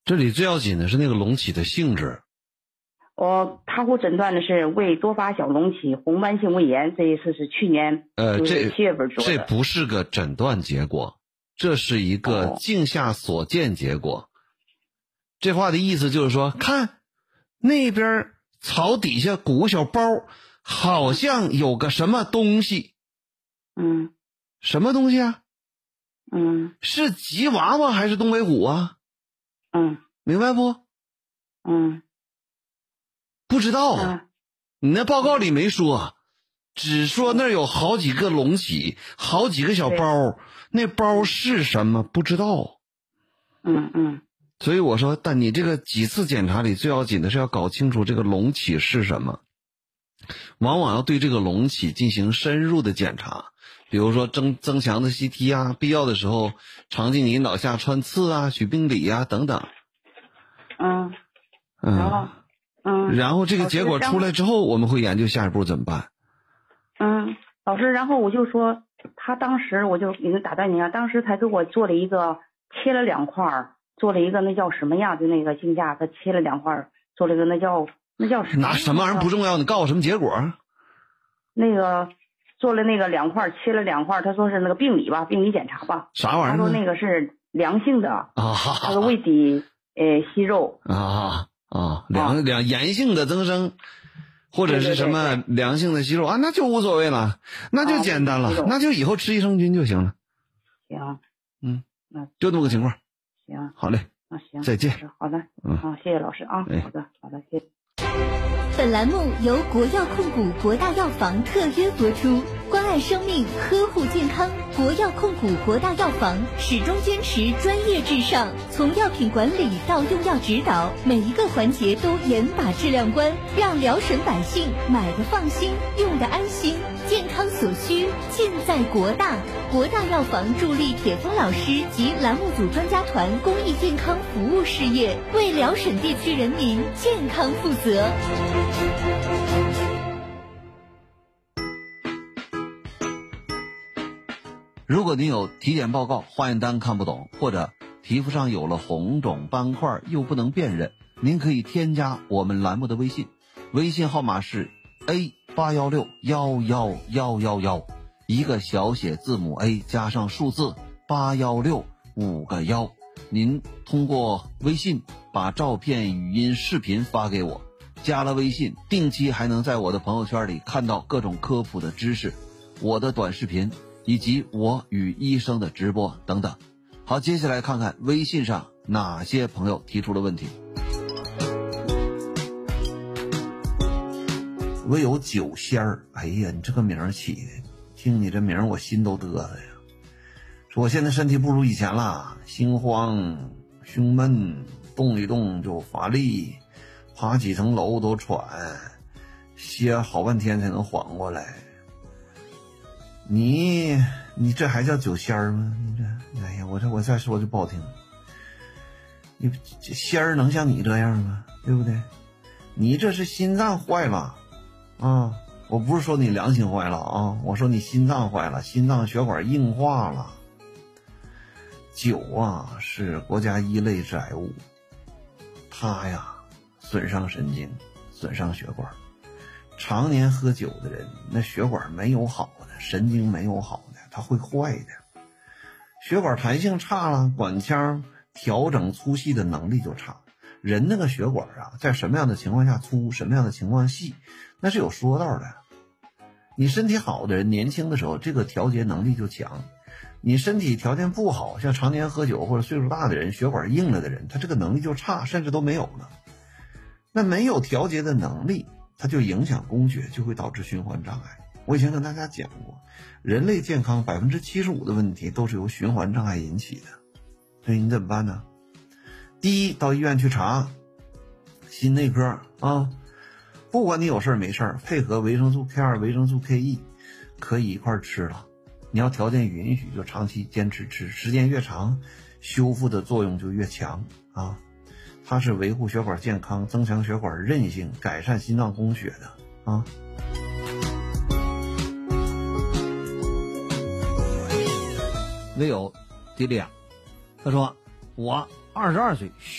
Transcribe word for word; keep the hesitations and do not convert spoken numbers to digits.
这里最要紧的是那个隆起的性质。 我他给我诊断的是胃多发小隆起红斑性胃炎，这一次是去年呃，这七月份做的。 这不是个诊断结果，这是一个镜下所见结果。哦、这话的意思就是说，看那边草底下鼓个小包，好像有个什么东西。 嗯， 什么东西啊？ 嗯， 是吉娃娃还是东北虎啊？ 嗯， 明白不？ 嗯。 不知道， 啊、 你那报告里没说，只说那儿有好几个隆起，好几个小包，那包是什么不知道。 嗯嗯。 所以我说，但你这个几次检查里最要紧的是要搞清楚这个隆起是什么，往往要对这个隆起进行深入的检查，比如说增增强的 C T 啊，必要的时候肠镜引导下穿刺啊、取病理啊等等。 嗯。 嗯。 然后。嗯， 然后这个结果出来之后，我们会研究下一步怎么办。 嗯，老师，然后我就说，他当时我就给他打断你啊，当时才给我做了一个切了两块，做了一个那叫什么呀？就那个镜架，他切了两块，做了一个那叫那叫什么？ 拿什么玩意儿不重要，你告诉我什么结果？ 那个做了那个两块，切了两块，他说是那个病理吧，病理检查吧。 啥玩意儿？ 他说那个是良性的啊， 他说胃底呃息肉啊。啊，良良炎性的增生，或者是什么良性的息肉啊，那就无所谓了，那就简单了，啊、那就以后吃益生菌就行了。 行， 嗯， 那就这么个情况。 行， 好嘞， 那行， 再见。 好的， 嗯， 好，谢谢老师啊， 哎、 好的，好的，谢谢。 本栏目由国药控股国大药房特约播出，关爱生命，呵护健康。国药控股国大药房始终坚持专业至上，从药品管理到用药指导，每一个环节都严把质量关，让辽沈百姓买的放心，用的安心。健康所需尽在国大。国大药房助力铁峰老师及栏目组专家团公益健康服务事业，为辽沈地区人民健康负责。 如果您有体检报告化验单看不懂，或者皮肤上有了红肿斑块又不能辨认，您可以添加我们栏目的微信，微信号码是 A 八一六一一一一一，一个小写字母 A 加上数字八一六五个幺。您通过微信把照片、语音、视频发给我，加了微信，定期还能在我的朋友圈里看到各种科普的知识，我的短视频以及我与医生的直播等等。好，接下来看看微信上哪些朋友提出了问题。唯有酒仙儿，哎呀，你这个名儿起的，听你这名儿我心都嘚瑟呀。说我现在身体不如以前了，心慌、胸闷，动一动就乏力，爬几层楼都喘，歇好半天才能缓过来。你你这还叫酒仙儿吗？你这，哎呀，我这我再说就不好听。你这仙儿能像你这样吗？对不对？你这是心脏坏了啊！我不是说你良心坏了啊，我说你心脏坏了，心脏血管硬化了。酒啊是国家一类致癌物，它呀损伤神经，损伤血管。常年喝酒的人，那血管没有好的，神经没有好的，它会坏的。血管弹性差了，管腔调整粗细的能力就差。人那个血管啊，在什么样的情况下粗，什么样的情况细，那是有说道的。你身体好的人，年轻的时候这个调节能力就强。你身体条件不好，像常年喝酒或者岁数大的人，血管硬了的人，他这个能力就差，甚至都没有了。那没有调节的能力，它就影响供血，就会导致循环障碍。我以前跟大家讲过，人类健康 百分之七十五 的问题都是由循环障碍引起的。所以你怎么办呢？第一，到医院去查心内科啊，不管你有事没事，配合维生素 K 二、维生素 K 一 可以一块吃了。你要条件允许就长期坚持吃，时间越长修复的作用就越强啊。它是维护血管健康，增强血管韧性，改善心脏供血的啊。唯有迪利亚他说我二十二岁